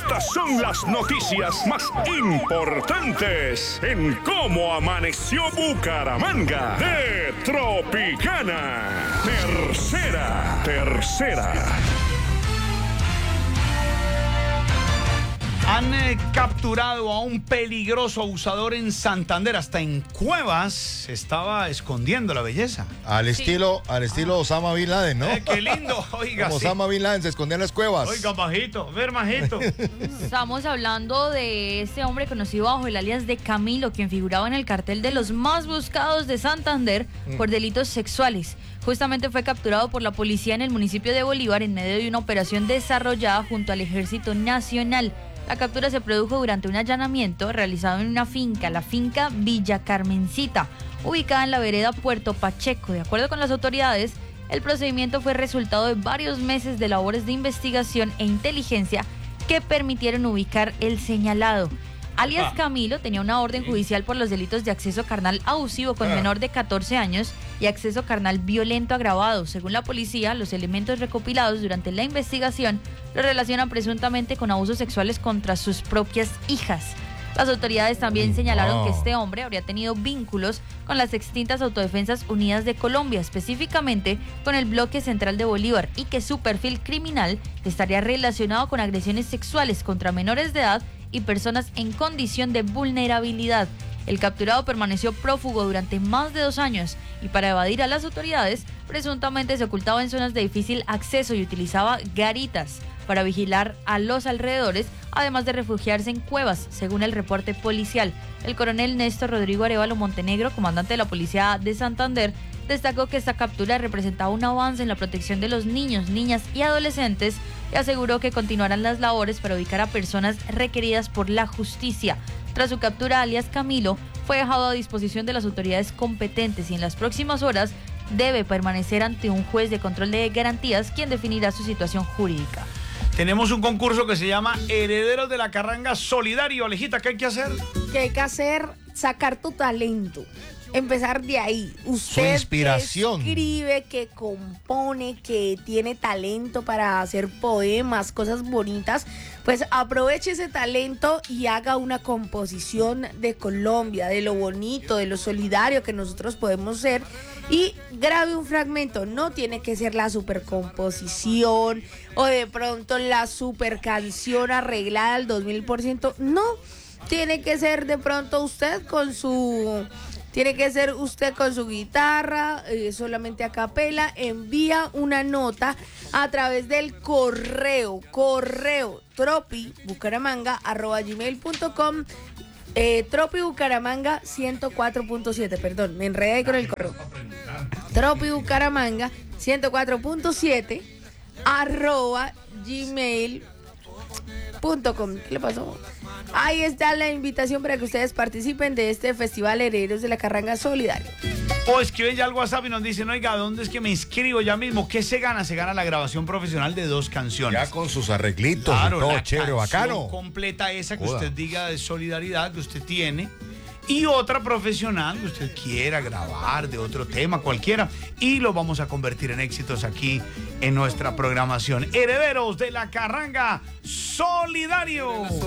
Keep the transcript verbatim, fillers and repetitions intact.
Estas son las noticias más importantes en Cómo Amaneció Bucaramanga de Tropicana. Tercera, tercera. Han eh, capturado a un peligroso abusador en Santander. Hasta en cuevas se estaba escondiendo la belleza. Al Sí. estilo, al estilo Ah. Osama Bin Laden, ¿no? Eh, qué lindo, oiga. Como Sí. Osama Bin Laden se escondía en las cuevas. Oiga, majito, ver, majito. Estamos hablando de este hombre conocido bajo el alias de Camilo, quien figuraba en el cartel de los más buscados de Santander por delitos sexuales. Justamente fue capturado por la policía en el municipio de Bolívar en medio de una operación desarrollada junto al Ejército Nacional. La captura se produjo durante un allanamiento realizado en una finca, la finca Villa Carmencita, ubicada en la vereda Puerto Pacheco. De acuerdo con las autoridades, el procedimiento fue resultado de varios meses de labores de investigación e inteligencia que permitieron ubicar el señalado. Alias Camilo tenía una orden judicial por los delitos de acceso carnal abusivo con menor de catorce años y acceso carnal violento agravado. Según la policía, los elementos recopilados durante la investigación lo relacionan presuntamente con abusos sexuales contra sus propias hijas. Las autoridades también señalaron que este hombre habría tenido vínculos con las extintas Autodefensas Unidas de Colombia, específicamente con el Bloque Central de Bolívar, y que su perfil criminal estaría relacionado con agresiones sexuales contra menores de edad y personas en condición de vulnerabilidad. El capturado permaneció prófugo durante más de dos años y para evadir a las autoridades, presuntamente se ocultaba en zonas de difícil acceso y utilizaba garitas para vigilar a los alrededores, además de refugiarse en cuevas, según el reporte policial. El coronel Néstor Rodrigo Arévalo Montenegro, comandante de la Policía de Santander, destacó que esta captura representaba un avance en la protección de los niños, niñas y adolescentes y aseguró que continuarán las labores para ubicar a personas requeridas por la justicia. Tras su captura, alias Camilo fue dejado a disposición de las autoridades competentes y en las próximas horas debe permanecer ante un juez de control de garantías, quien definirá su situación jurídica. Tenemos un concurso que se llama Herederos de la Carranga Solidario. Alejita, ¿qué hay que hacer? Que hay que hacer, sacar tu talento. Empezar de ahí. Usted inspiración. que escribe, que compone, que tiene talento para hacer poemas, cosas bonitas, pues aproveche ese talento y haga una composición de Colombia, de lo bonito, de lo solidario que nosotros podemos ser, y grabe un fragmento. No tiene que ser la supercomposición o de pronto la super canción arreglada al dos mil por ciento. No, tiene que ser de pronto usted con su... Tiene que ser usted con su guitarra, eh, solamente a capela. Envía una nota a través del correo, correo tropibucaramanga arroba gmail punto com, eh, tropibucaramanga ciento cuatro punto siete, perdón, me enredé con el correo. tropibucaramanga ciento cuatro punto siete arroba gmail punto com. ¿Qué le pasó? Ahí está la invitación para que ustedes participen de este Festival Herederos de la Carranga Solidario. O escriben ya al WhatsApp y nos dicen, oiga, ¿dónde es que me inscribo ya mismo? ¿Qué se gana? Se gana la grabación profesional de dos canciones. Ya con sus arreglitos, Claro, y todo la chévere, canción bacano. completa esa que Joda. usted diga de solidaridad que usted tiene. Y otra profesional que usted quiera grabar de otro tema, cualquiera. Y lo vamos a convertir en éxitos aquí en nuestra programación. Herederos de la Carranga Solidario.